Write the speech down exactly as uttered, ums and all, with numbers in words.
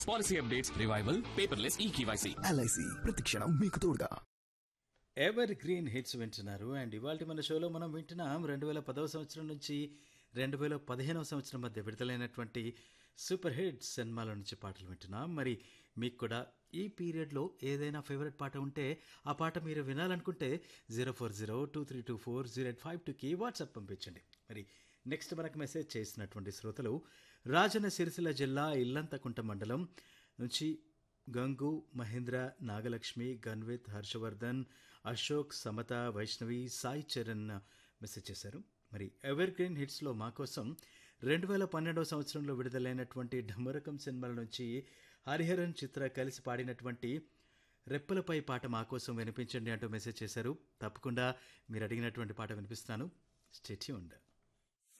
Policy updates, revival, paperless ఈ KYC. LIC ప్రతిక్షణం మీకు తోడుగా. ఎవర్ గ్రీన్ హిట్స్ వింటున్నారు. అండ్ ఇవాళ మన షోలో మనం వింటున్నాం రెండు వేల పదవ సంవత్సరం నుంచి రెండు వేల పదిహేనవ సంవత్సరం మధ్య విడుదలైనటువంటి సూపర్ హిట్స్ సినిమాల నుంచి పాటలు వింటున్నాం. మరి మీకు కూడా ఈ పీరియడ్లో ఏదైనా ఫేవరెట్ పాట ఉంటే ఆ పాట మీరు వినాలనుకుంటే zero four zero two three two four zero eight five టూకి వాట్సాప్ పంపించండి. మరి నెక్స్ట్ మనకు మెసేజ్ చేసినటువంటి శ్రోతలు రాజన్న సిరిసిల్ల జిల్లా ఇల్లంతకుంట మండలం నుంచి గంగు, మహేంద్ర, నాగలక్ష్మి, గన్విత్, హర్షవర్ధన్, అశోక్, సమత, వైష్ణవి, సాయి చరణ్ మెసేజ్ చేశారు. మరి ఎవర్ గ్రీన్ హిట్స్లో మా కోసం రెండు వేల పన్నెండవ సంవత్సరంలో విడుదలైనటువంటి ఢమరకం సినిమాల నుంచి హరిహరన్, చిత్ర కలిసి పాడినటువంటి రెప్పలపై పాట మా కోసం వినిపించండి అంటూ మెసేజ్ చేశారు. తప్పకుండా మీరు అడిగినటువంటి పాట వినిపిస్తాను. Stay tuned.